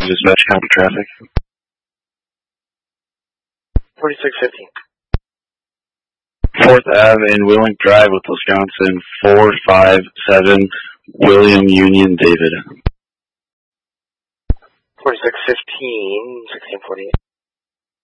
Dispatch, copy traffic. 4615. 4th Ave in Wheeling Drive with Wisconsin, 457 William Union David. 4615, 1648.